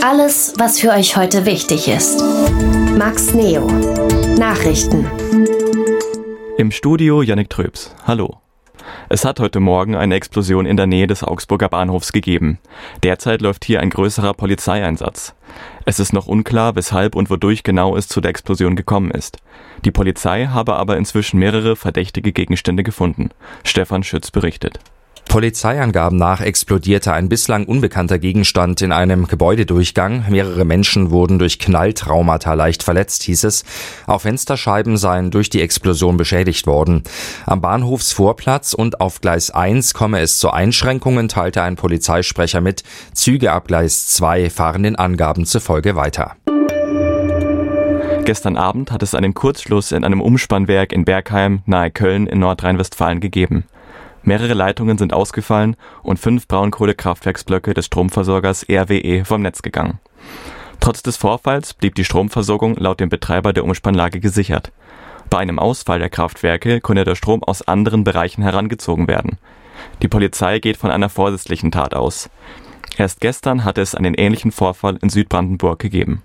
Alles, was für euch heute wichtig ist. Max Neo. Nachrichten. Im Studio Yannick Tröps. Hallo. Es hat heute Morgen eine Explosion in der Nähe des Augsburger Bahnhofs gegeben. Derzeit läuft hier ein größerer Polizeieinsatz. Es ist noch unklar, weshalb und wodurch genau es zu der Explosion gekommen ist. Die Polizei habe aber inzwischen mehrere verdächtige Gegenstände gefunden. Stefan Schütz berichtet. Polizeiangaben nach explodierte ein bislang unbekannter Gegenstand in einem Gebäudedurchgang. Mehrere Menschen wurden durch Knalltraumata leicht verletzt, hieß es. Auch Fensterscheiben seien durch die Explosion beschädigt worden. Am Bahnhofsvorplatz und auf Gleis 1 komme es zu Einschränkungen, teilte ein Polizeisprecher mit. Züge ab Gleis 2 fahren den Angaben zufolge weiter. Gestern Abend hat es einen Kurzschluss in einem Umspannwerk in Bergheim nahe Köln in Nordrhein-Westfalen gegeben. Mehrere Leitungen sind ausgefallen und 5 Braunkohlekraftwerksblöcke des Stromversorgers RWE vom Netz gegangen. Trotz des Vorfalls blieb die Stromversorgung laut dem Betreiber der Umspannlage gesichert. Bei einem Ausfall der Kraftwerke konnte der Strom aus anderen Bereichen herangezogen werden. Die Polizei geht von einer vorsätzlichen Tat aus. Erst gestern hatte es einen ähnlichen Vorfall in Südbrandenburg gegeben.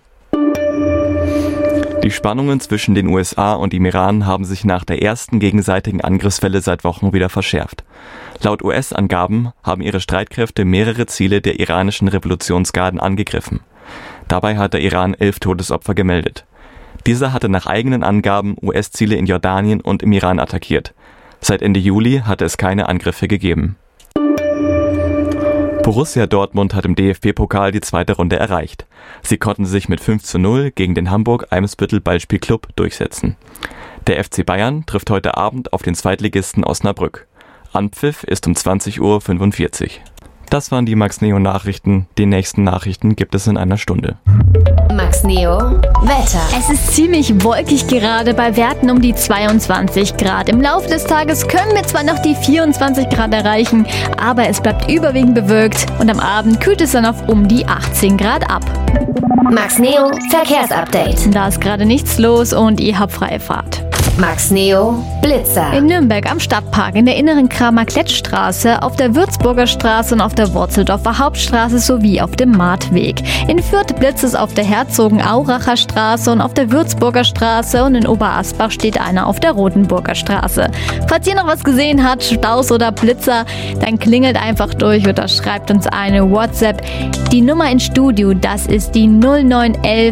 Die Spannungen zwischen den USA und dem Iran haben sich nach der ersten gegenseitigen Angriffswelle seit Wochen wieder verschärft. Laut US-Angaben haben ihre Streitkräfte mehrere Ziele der iranischen Revolutionsgarden angegriffen. Dabei hat der Iran 11 Todesopfer gemeldet. Dieser hatte nach eigenen Angaben US-Ziele in Jordanien und im Iran attackiert. Seit Ende Juli hatte es keine Angriffe gegeben. Borussia Dortmund hat im DFB-Pokal die zweite Runde erreicht. Sie konnten sich mit 5:0 gegen den Hamburg-Eimsbüttel Ballspielclub durchsetzen. Der FC Bayern trifft heute Abend auf den Zweitligisten Osnabrück. Anpfiff ist um 20:45 Uhr. Das waren die Max Neo Nachrichten. Die nächsten Nachrichten gibt es in einer Stunde. Max Neo Wetter. Es ist ziemlich wolkig gerade bei Werten um die 22 Grad. Im Laufe des Tages können wir zwar noch die 24 Grad erreichen, aber es bleibt überwiegend bewölkt und am Abend kühlt es dann auf um die 18 Grad ab. Max Neo Verkehrsupdate. Da ist gerade nichts los und ihr habt freie Fahrt. Max Neo Blitzer. In Nürnberg am Stadtpark, in der inneren Kramer-Klettstraße, auf der Würzburger Straße und auf der Wurzeldorfer Hauptstraße sowie auf dem Martweg. In Fürth blitzt es auf der Herzogenauracher Straße und auf der Würzburger Straße und in Oberasbach steht einer auf der Rotenburger Straße. Falls ihr noch was gesehen habt, Staus oder Blitzer, dann klingelt einfach durch oder schreibt uns eine WhatsApp. Die Nummer ins Studio, das ist die 0911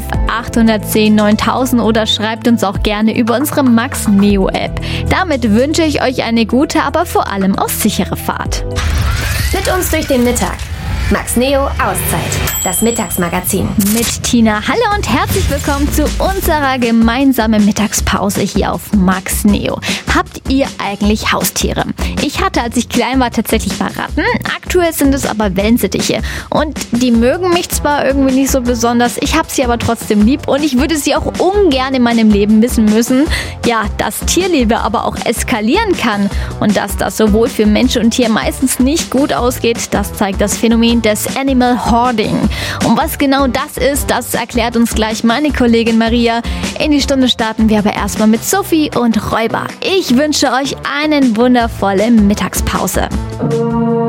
810 9000 oder schreibt uns auch gerne über unsere Max Neo App. Damit wünsche ich euch eine gute, aber vor allem auch sichere Fahrt. Mit uns durch den Mittag. Max Neo Auszeit. Das Mittagsmagazin. Mit Tina. Hallo und herzlich willkommen zu unserer gemeinsamen Mittagspause hier auf Max Neo. Habt ihr eigentlich Haustiere? Ich hatte, als ich klein war, tatsächlich mal Ratten. Aktuell sind es aber Wellensittiche. Und die mögen mich zwar irgendwie nicht so besonders, ich habe sie aber trotzdem lieb und ich würde sie auch ungern in meinem Leben missen müssen. Ja, dass Tierliebe aber auch eskalieren kann und dass das sowohl für Mensch und Tier meistens nicht gut ausgeht, das zeigt das Phänomen des Animal Hoarding. Und was genau das ist, das erklärt uns gleich meine Kollegin Maria. In die Stunde starten wir aber erstmal mit Sophie und Räuber. Ich wünsche euch eine wundervolle Mittagspause.